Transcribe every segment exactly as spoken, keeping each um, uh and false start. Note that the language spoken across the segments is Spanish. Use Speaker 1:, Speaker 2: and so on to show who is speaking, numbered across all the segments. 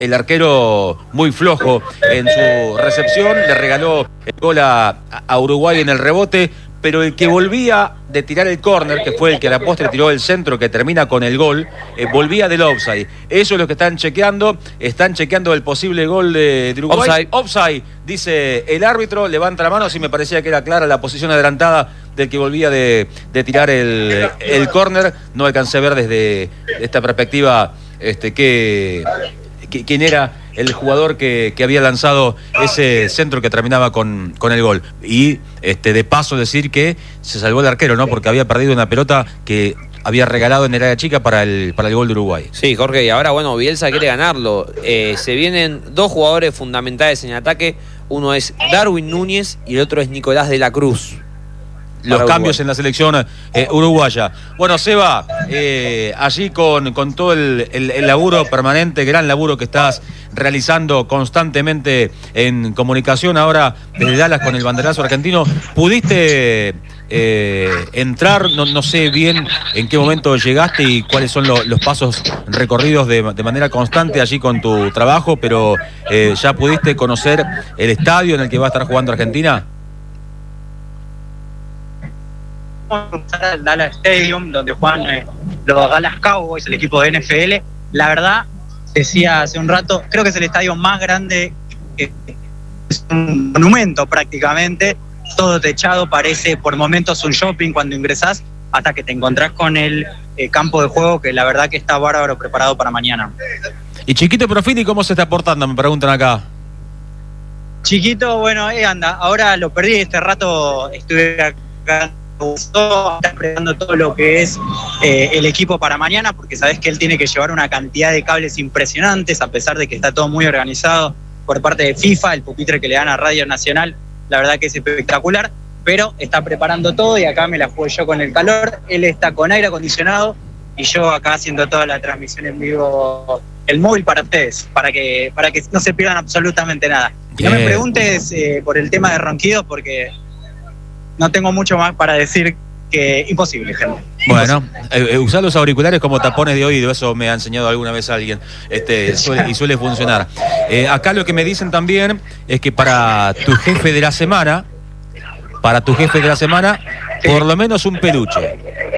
Speaker 1: El arquero muy flojo en su recepción, le regaló el gol a, a Uruguay en el rebote, pero el que volvía de tirar el córner, que fue el que a la postre tiró el centro que termina con el gol, eh, volvía del offside. Eso es lo que están chequeando, están chequeando el posible gol de, de Uruguay.
Speaker 2: Offside.
Speaker 1: Offside, dice el árbitro, levanta la mano, si me parecía que era clara la posición adelantada del que volvía de, de tirar el, el córner. No alcancé a ver desde esta perspectiva este, que... quién era el jugador que, que había lanzado ese centro que terminaba con, con el gol. Y este de paso decir que se salvó el arquero, ¿no? Porque había perdido una pelota que había regalado en el área chica para el, para el gol de Uruguay.
Speaker 2: Sí, Jorge, y ahora, bueno, Bielsa quiere ganarlo. Eh, se vienen dos jugadores fundamentales en ataque. Uno es Darwin Núñez y el otro es Nicolás de la Cruz.
Speaker 1: Los cambios en la selección eh, uruguaya. Bueno, Seba, eh, allí con, con todo el, el, el laburo permanente, gran laburo que estás realizando constantemente en comunicación ahora desde Dallas con el banderazo argentino, ¿pudiste eh, entrar? No, no sé bien en qué momento llegaste y cuáles son lo, los pasos recorridos de, de manera constante allí con tu trabajo, pero eh, ¿ya pudiste conocer el estadio en el que va a estar jugando Argentina?
Speaker 3: Al Dallas Stadium, donde juegan eh, los Dallas Cowboys, el equipo de N F L. La verdad, decía hace un rato, creo que es el estadio más grande, que es un monumento prácticamente, todo techado, parece por momentos un shopping cuando ingresás, hasta que te encontrás con el eh, campo de juego, que la verdad que está bárbaro, preparado para mañana.
Speaker 1: ¿Y Chiquito Profili cómo se está portando? Me preguntan acá.
Speaker 3: Chiquito, bueno, eh, anda, ahora lo perdí, este rato estuve acá, está preparando todo lo que es eh, el equipo para mañana, porque sabés que él tiene que llevar una cantidad de cables impresionantes, a pesar de que está todo muy organizado por parte de FIFA, el pupitre que le dan a Radio Nacional, la verdad que es espectacular, pero está preparando todo y acá me la juego yo con el calor, él está con aire acondicionado y yo acá haciendo toda la transmisión en vivo, el móvil para ustedes, para que, para que no se pierdan absolutamente nada. Y no me preguntes eh, por el tema de ronquidos, porque no tengo mucho más para decir, que imposible, gente.
Speaker 1: Bueno, eh, usar los auriculares como tapones de oído, eso me ha enseñado alguna vez alguien, este, suele, y suele funcionar. Eh, acá lo que me dicen también es que para tu jefe de la semana, para tu jefe de la semana, sí, por lo menos un peluche.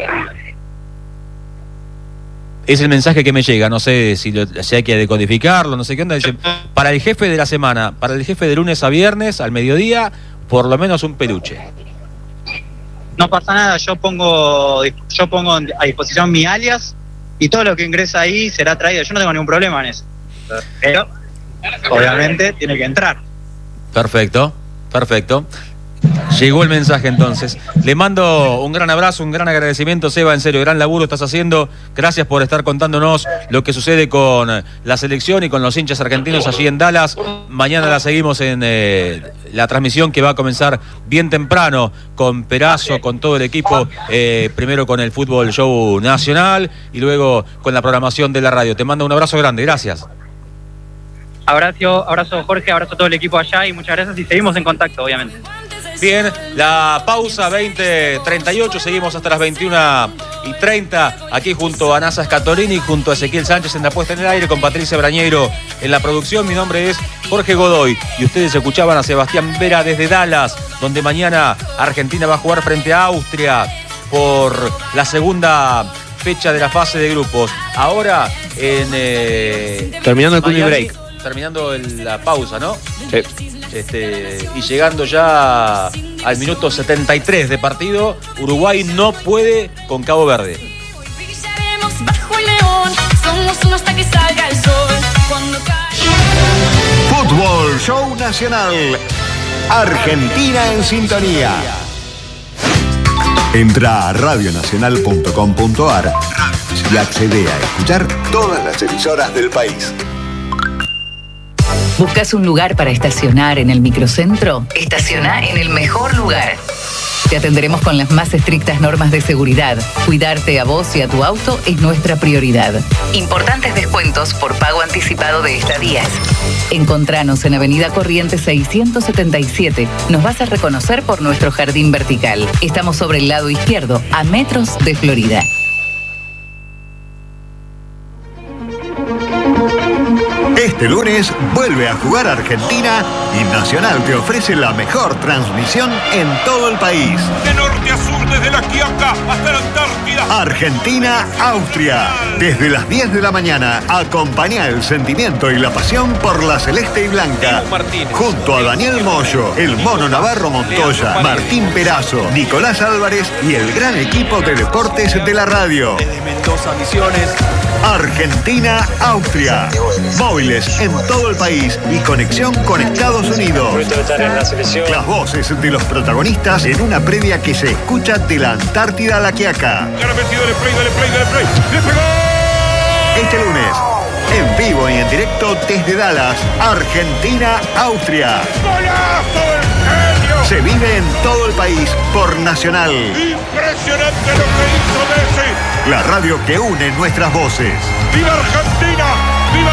Speaker 1: Es el mensaje que me llega, no sé si, lo, si hay que decodificarlo, no sé qué onda. Dice, para el jefe de la semana, para el jefe de lunes a viernes, al mediodía, por lo menos un peluche.
Speaker 3: No pasa nada, yo pongo yo pongo a disposición mi alias y todo lo que ingresa ahí será traído. Yo no tengo ningún problema en eso. Pero, obviamente, tiene que entrar.
Speaker 1: Perfecto, perfecto. Llegó el mensaje entonces. Le mando un gran abrazo, un gran agradecimiento, Seba, en serio, gran laburo estás haciendo. Gracias por estar contándonos lo que sucede con la selección y con los hinchas argentinos allí en Dallas. Mañana la seguimos en eh, la transmisión que va a comenzar bien temprano con Perazo, con todo el equipo, eh, primero con el Fútbol Show Nacional y luego con la programación de la radio. Te mando un abrazo grande, gracias.
Speaker 3: Abrazo, abrazo Jorge, abrazo a todo el equipo allá y muchas gracias y seguimos en contacto, obviamente.
Speaker 1: Bien, la pausa veinte treinta y ocho, seguimos hasta las veintiuna y treinta, aquí junto a Nasa Scatolini, junto a Ezequiel Sánchez en la puesta en el aire, con Patricia Brañeiro en la producción. Mi nombre es Jorge Godoy y ustedes escuchaban a Sebastián Vera desde Dallas, donde mañana Argentina va a jugar frente a Austria por la segunda fecha de la fase de grupos. Ahora en... Eh,
Speaker 2: terminando el Miami, break.
Speaker 1: Terminando el, la pausa, ¿no?
Speaker 2: Sí.
Speaker 1: Este, y llegando ya al minuto setenta y tres de partido, Uruguay no puede con Cabo Verde.
Speaker 4: Fútbol Show Nacional. Argentina en sintonía. Entra a radio nacional punto com punto a r y accede a escuchar todas las emisoras del país.
Speaker 5: ¿Buscas un lugar para estacionar en el microcentro? Estaciona en el mejor lugar. Te atenderemos con las más estrictas normas de seguridad. Cuidarte a vos y a tu auto es nuestra prioridad. Importantes descuentos por pago anticipado de estadías. Encontranos en Avenida Corrientes seiscientos setenta y siete. Nos vas a reconocer por nuestro jardín vertical. Estamos sobre el lado izquierdo, a metros de Florida.
Speaker 4: Este Este lunes vuelve a jugar Argentina y Nacional te ofrece la mejor transmisión en todo el país.
Speaker 6: De norte a sur, desde la Quiaca hasta la Antártida.
Speaker 4: Argentina-Austria. Desde las diez de la mañana, acompaña el sentimiento y la pasión por la celeste y blanca. Junto a Daniel Moyo, el Mono Navarro Montoya, Martín Perazo, Nicolás Álvarez y el gran equipo de deportes de la radio.
Speaker 6: Desde Mendoza, Misiones.
Speaker 4: Argentina-Austria. Móviles en todo el país y conexión con Estados Unidos. Las voces de los protagonistas en una previa que se escucha de la Antártida a la Quiaca. Este lunes, en vivo y en directo desde Dallas, Argentina-Austria. Se vive en todo el país por Nacional.
Speaker 6: Impresionante lo que hizo Messi.
Speaker 4: La radio que une nuestras voces.
Speaker 6: ¡Viva Argentina! ¡Viva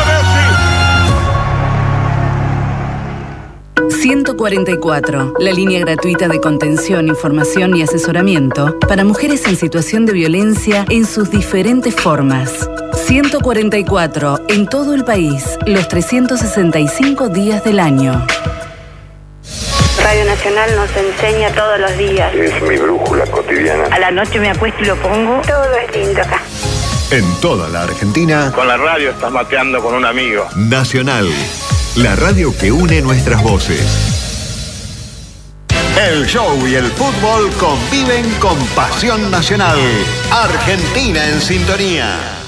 Speaker 6: Messi!
Speaker 7: ciento cuarenta y cuatro, la línea gratuita de contención, información y asesoramiento para mujeres en situación de violencia en sus diferentes formas. ciento cuarenta y cuatro, en todo el país, los trescientos sesenta y cinco días del año.
Speaker 8: Radio Nacional nos enseña todos los días.
Speaker 9: Es mi brújula cotidiana.
Speaker 8: A la noche me acuesto y lo pongo. Todo es lindo acá.
Speaker 4: En toda la Argentina.
Speaker 9: Con la radio estás mateando con un amigo.
Speaker 4: Nacional, la radio que une nuestras voces. El show y el fútbol conviven con pasión nacional. Argentina en sintonía.